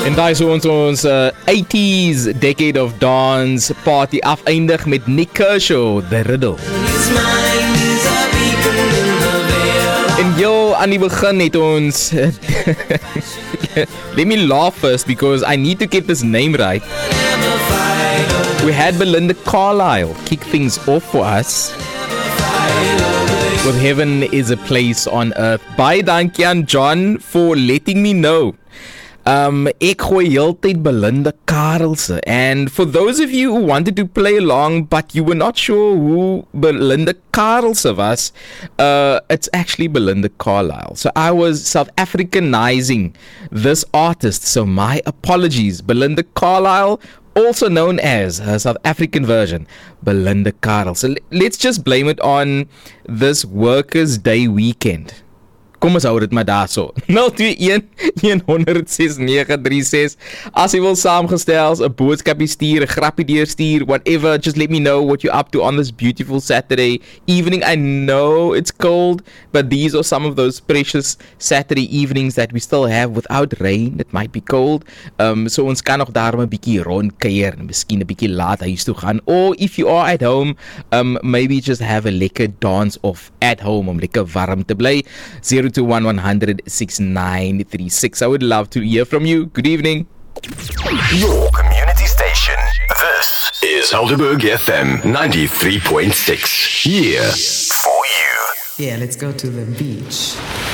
En daai is ons 80s decade of dance party afeindig met Nick Kershaw, The Riddle. En heel aan die begin het ons let me laugh first because I need to get this name right. We had Belinda Carlisle kick things off for us with Heaven is a Place on Earth. Baie dankie aan John for letting me know. Ek gooi heeltyd Belinda Carlisle, and for those of you who wanted to play along but you were not sure who Belinda Carlisle was, it's actually Belinda Carlisle. So I was South Africanizing this artist, so my apologies. Belinda Carlisle, also known as her South African version, Belinda Carlisle. So let's just blame it on this Workers' Day weekend. Kom ons hou dit maar daarso. 021-106-936. As jy wil saamgestel, 'n boodskapie stuur, 'n grappie deurstuur, whatever, just let me know what you're up to on this beautiful Saturday evening. I know it's cold, but these are some of those precious Saturday evenings that we still have without rain. It might be cold. So ons kan nog daarom 'n bietjie rondkuier en miskien 'n bietjie laat huis toe gaan. Or if you are at home, maybe just have a lekker dance off at home om lekker warm te bly. 021-100-6936. I would love to hear from you. Good evening. Your community station. This is Helderberg FM 93.6. Here for you. Yeah, let's go to the beach.